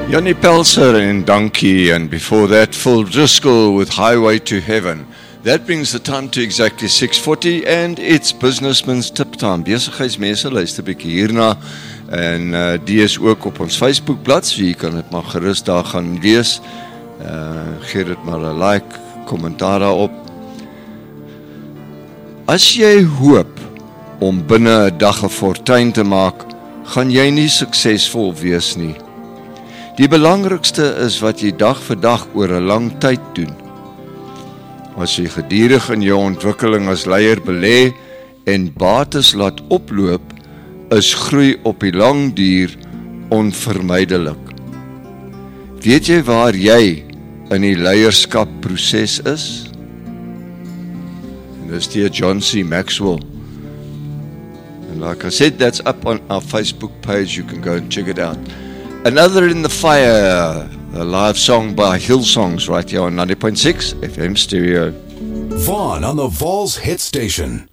Johnny Pelser and Donkey, and before that Phil Driscoll with Highway to Heaven. That brings the time to exactly 6:40 and it's Businessman's Tip Time. Besigheidsmense, luister 'n bietjie hierna en die is ook op ons Facebookblad, so jy kan dit maar gerus daar gaan lees. Gee dit maar 'n like, kommentaar daarop. As jy hoop om binne 'n dag 'n fortuin te maak, gaan jy nie suksesvol wees nie. Die belangrikste is wat jy dag vir dag oor 'n lang tyd doen. As jy gedurig in jou ontwikkeling as leier belê en bates laat oploop, is groei op die lang duur onvermydelik. Weet jy waar jy in die leierskapproses is? En dis die John C. Maxwell. And like I said, that's up on our Facebook page. You can go and check it out. Another in the Fire, a live song by Hillsongs right here on 90.6 FM stereo. Vaughn on the Vols hit station.